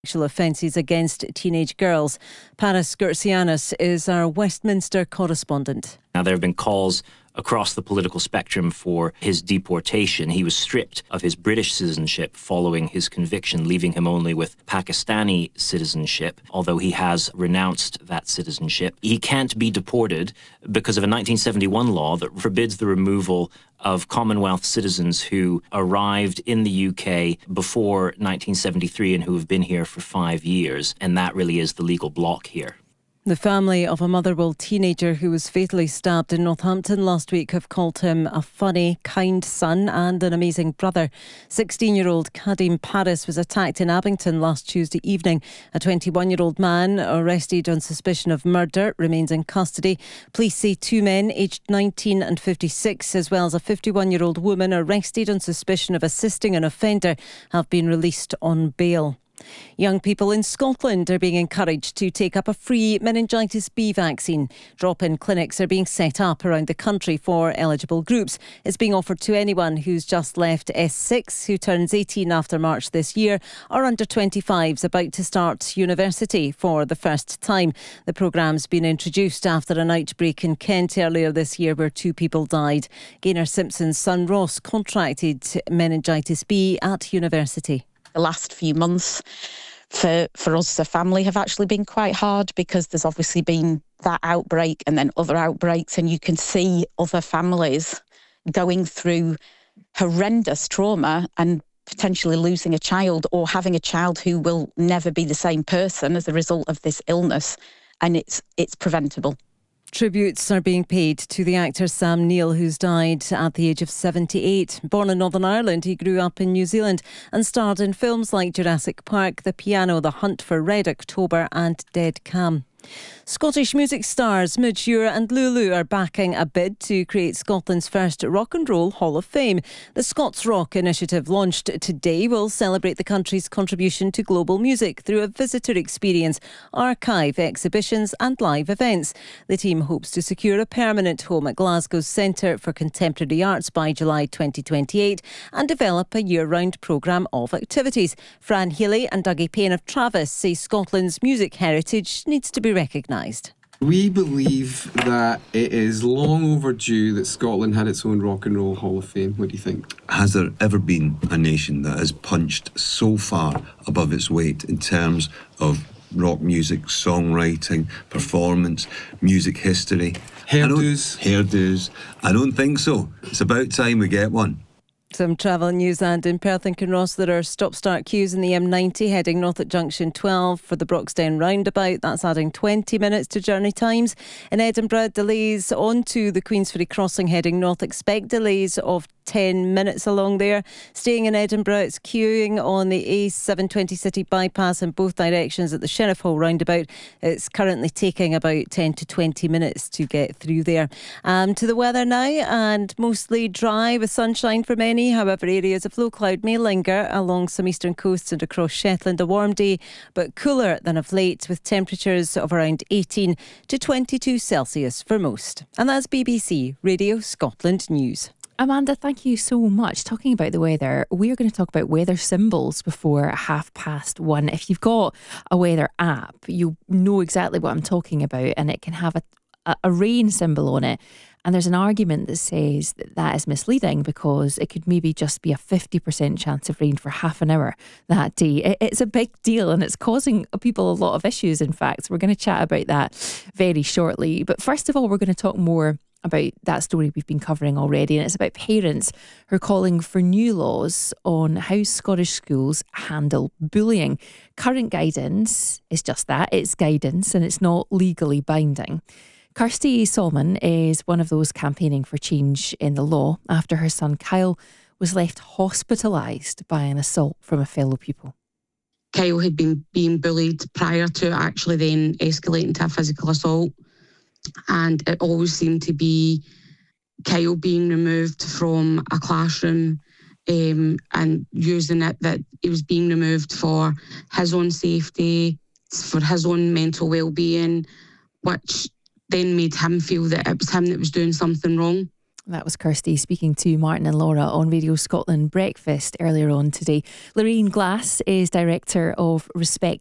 Sexual offences against teenage girls. Paris Gertsianis is our Westminster correspondent. Now, there have been calls across the political spectrum for his deportation. He was stripped of his British citizenship following his conviction, leaving him only with Pakistani citizenship, although he has renounced that citizenship. He can't be deported because of a 1971 law that forbids the removal of Commonwealth citizens who arrived in the UK before 1973 and who have been here for 5 years. And that really is the legal block here. The family of a Motherwell teenager who was fatally stabbed in Northampton last week have called him a funny, kind son and an amazing brother. 16-year-old Kadim Paris was attacked in Abington last Tuesday evening. A 21-year-old man arrested on suspicion of murder remains in custody. Police say 2 men aged 19 and 56, as well as a 51-year-old woman arrested on suspicion of assisting an offender, have been released on bail. Young people in Scotland are being encouraged to take up a free meningitis B vaccine. Drop-in clinics are being set up around the country for eligible groups. It's being offered to anyone who's just left S6, who turns 18 after March this year, or under 25s about to start university for the first time. The programme's been introduced after an outbreak in Kent earlier this year where 2 people died. Gaynor Simpson's son Ross contracted meningitis B at university. The last few months for us as a family have actually been quite hard because there's obviously been that outbreak and then other outbreaks, and you can see other families going through horrendous trauma and potentially losing a child or having a child who will never be the same person as a result of this illness, and it's preventable. Tributes are being paid to the actor Sam Neill, who's died at the age of 78. Born in Northern Ireland, he grew up in New Zealand and starred in films like Jurassic Park, The Piano, The Hunt for Red October and Dead Cam. Scottish music stars Midge Ure and Lulu are backing a bid to create Scotland's first Rock and Roll Hall of Fame. The Scots Rock initiative, launched today, will celebrate the country's contribution to global music through a visitor experience, archive, exhibitions and live events. The team hopes to secure a permanent home at Glasgow's Centre for Contemporary Arts by July 2028 and develop a year-round programme of activities. Fran Healy and Dougie Payne of Travis say Scotland's music heritage needs to be recognised. We believe that it is long overdue that Scotland had its own Rock and Roll Hall of Fame. What do you think? Has there ever been a nation that has punched so far above its weight in terms of rock music, songwriting, performance, music history? Hairdos. I don't think so. It's about time we get one. Some travel news, and in Perth and Kinross there are stop-start queues in the M90 heading north at junction 12 for the Broxdown roundabout. That's adding 20 minutes to journey times. In Edinburgh, delays onto the Queensferry crossing heading north. Expect delays of 10 minutes along there. Staying in Edinburgh, it's queuing on the A720 City bypass in both directions at the Sheriff Hall roundabout. It's currently taking about 10 to 20 minutes to get through there. To the weather now, and mostly dry with sunshine for many. However, areas of low cloud may linger along some eastern coasts and across Shetland. A warm day, but cooler than of late, with temperatures of around 18 to 22 Celsius for most. And that's BBC Radio Scotland News. Amanda, thank you so much. Talking about the weather, we're going to talk about weather symbols before 1:30. If you've got a weather app, you know exactly what I'm talking about, and it can have a rain symbol on it. And there's an argument that says that is misleading because it could maybe just be a 50% chance of rain for half an hour that day. It's a big deal and it's causing people a lot of issues, in fact. We're going to chat about that very shortly. But first of all, we're going to talk more about that story we've been covering already, and it's about parents who are calling for new laws on how Scottish schools handle bullying. Current guidance is just that, it's guidance and it's not legally binding. Kirsty Solomon is one of those campaigning for change in the law after her son Kyle was left hospitalised by an assault from a fellow pupil. Kyle had been being bullied prior to it actually then escalating to a physical assault, and it always seemed to be Kyle being removed from a classroom and using it that he was being removed for his own safety, for his own mental well-being, which then made him feel that it was him that was doing something wrong. That was Kirsty speaking to Martin and Laura on Radio Scotland Breakfast earlier on today. Lorraine Glass is Director of Respect